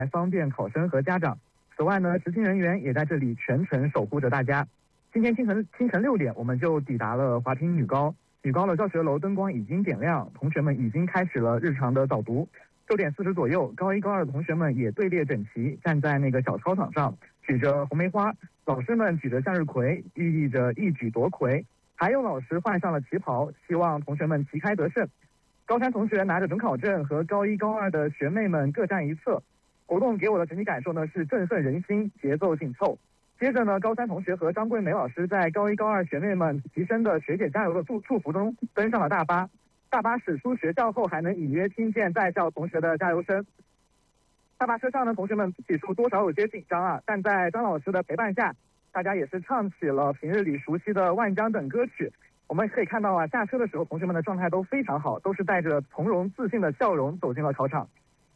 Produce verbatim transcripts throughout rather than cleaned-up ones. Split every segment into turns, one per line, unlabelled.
来方便考生和家长。此外呢，执勤人员也在这里全程守护着大家。今天清晨清晨六点，我们就抵达了华坪女高。女高的教学楼灯光已经点亮，同学们已经开始了日常的早读。六点四十左右，高一高二的同学们也队列整齐，站在那个小操场上，举着红梅花，老师们举着向日葵，寓意着一举夺魁。还有老师换上了旗袍，希望同学们旗开得胜。高三同学拿着准考证和高一高二的学妹们各站一侧。活动给我的整体感受呢是振奋人心，节奏紧凑。接着呢，高三同学和张桂梅老师在高一高二学妹们齐声的学姐加油的祝祝福中登上了大巴。大巴驶出学校后，还能隐约听见在校同学的加油声。大巴车上呢，同学们起初多少有些紧张啊，但在张老师的陪伴下，大家也是唱起了平日里熟悉的《万江》等歌曲。我们可以看到啊，下车的时候同学们的状态都非常好，都是带着从容自信的笑容走进了考场。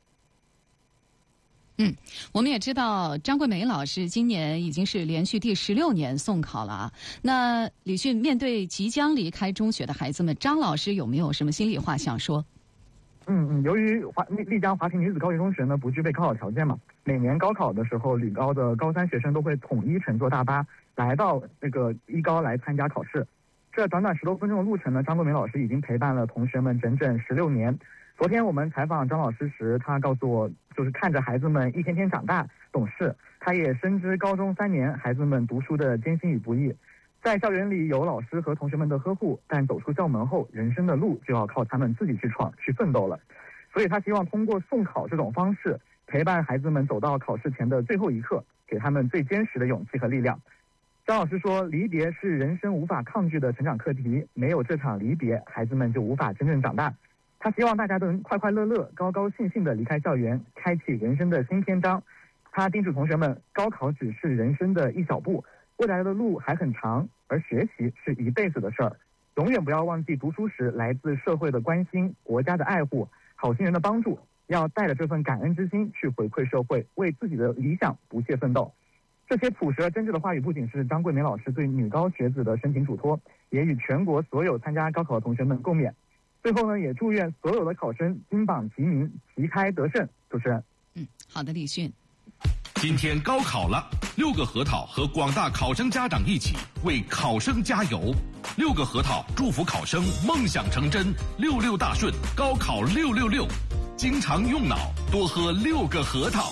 嗯，我们也知道张桂梅老师今年已经是连续第十六年送考了啊。那李迅，面对即将离开中学的孩子们，张老师有没有什么心里话想说？
嗯嗯，由于华丽江华坪女子高级中学呢不具备高考条件嘛，每年高考的时候，旅高的高三学生都会统一乘坐大巴来到那个一高来参加考试。这短短十多分钟的路程呢，张桂梅老师已经陪伴了同学们整整十六年。昨天我们采访张老师时，他告诉我，就是看着孩子们一天天长大懂事，他也深知高中三年孩子们读书的艰辛与不易。在校园里有老师和同学们的呵护，但走出校门后，人生的路就要靠他们自己去闯去奋斗了。所以他希望通过送考这种方式，陪伴孩子们走到考试前的最后一刻，给他们最坚实的勇气和力量。张老师说，离别是人生无法抗拒的成长课题，没有这场离别，孩子们就无法真正长大。他希望大家都能快快乐乐、高高兴兴地离开校园，开启人生的新篇章。他叮嘱同学们，高考只是人生的一小步，未来的路还很长，而学习是一辈子的事儿。永远不要忘记读书时来自社会的关心、国家的爱护、好心人的帮助，要带着这份感恩之心去回馈社会，为自己的理想不懈奋斗。这些朴实而真挚的话语，不仅是张桂梅老师对女高学子的深情嘱托，也与全国所有参加高考的同学们共勉。最后呢，也祝愿所有的考生金榜题名，旗开得胜。主持人，
嗯，好的，李迅。
今天高考了，六个核桃和广大考生家长一起为考生加油。六个核桃祝福考生梦想成真，六六大顺，高考六六六。经常用脑，多喝六个核桃。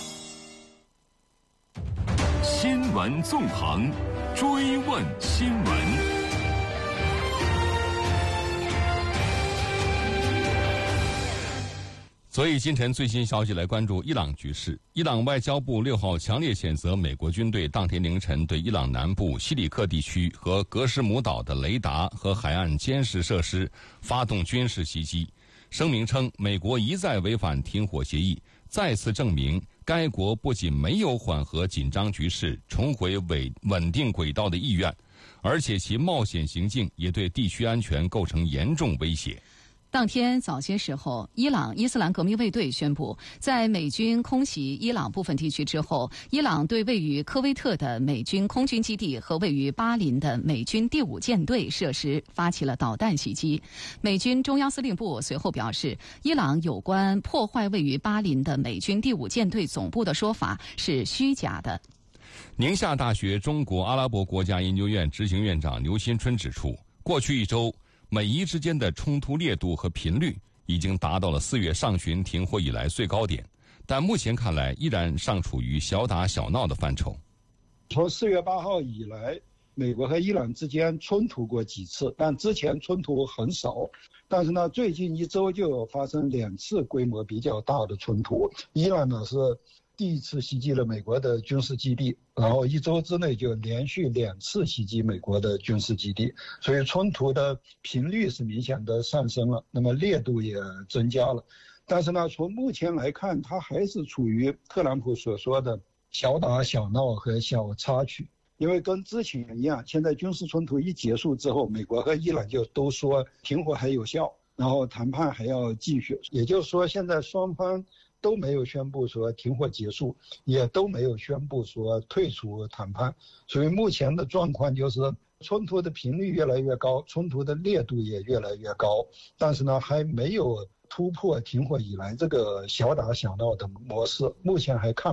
新闻纵横，追问新闻。
所以今晨最新消息来关注伊朗局势。伊朗外交部六号强烈谴责美国军队当天凌晨对伊朗南部西里克地区和格什姆岛的雷达和海岸监视设施发动军事袭击。声明称，美国一再违反停火协议，再次证明该国不仅没有缓和紧张局势、重回稳稳定轨道的意愿，而且其冒险行径也对地区安全构成严重威胁。
当天早些时候，伊朗伊斯兰革命卫队宣布，在美军空袭伊朗部分地区之后，伊朗对位于科威特的美军空军基地和位于巴林的美军第五舰队设施发起了导弹袭击。美军中央司令部随后表示，伊朗有关破坏位于巴林的美军第五舰队总部的说法是虚假的。
宁夏大学中国阿拉伯国家研究院执行院长刘新春指出，过去一周美伊之间的冲突烈度和频率已经达到了四月上旬停火以来最高点，但目前看来依然尚处于小打小闹的范畴。
从四月八号以来，美国和伊朗之间冲突过几次，但之前冲突很少。但是呢，最近一周就有发生两次规模比较大的冲突。伊朗呢是第一次袭击了美国的军事基地，然后一周之内就连续两次袭击美国的军事基地，所以冲突的频率是明显的上升了，那么烈度也增加了。但是呢，从目前来看，它还是处于特朗普所说的小打小闹和小插曲。因为跟之前一样，现在军事冲突一结束之后，美国和伊朗就都说停火还有效，然后谈判还要继续。也就是说，现在双方都没有宣布说停火结束，也都没有宣布说退出谈判，所以目前的状况就是冲突的频率越来越高，冲突的烈度也越来越高，但是呢还没有突破停火以来这个小打小闹的模式，目前还看